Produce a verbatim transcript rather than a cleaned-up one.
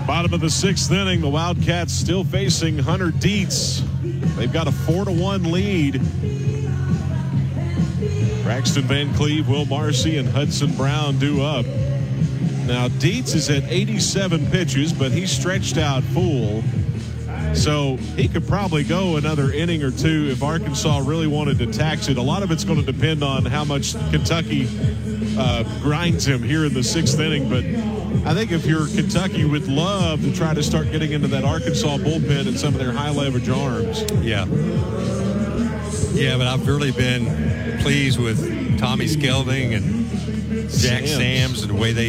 Bottom of the sixth inning, the Wildcats still facing Hunter Dietz. They've got a four to one lead. Braxton Van Cleve, Will Marcy, and Hudson Brown due up. Now, Dietz is at eighty-seven pitches, but he's stretched out full. So he could probably go another inning or two if Arkansas really wanted to tax it. A lot of it's going to depend on how much Kentucky uh, grinds him here in the sixth inning. But I think if you're Kentucky, would love to try to start getting into that Arkansas bullpen and some of their high leverage arms. Yeah. Yeah, but I've really been pleased with Tommy Skelding and Jack Samms. Samms and the way they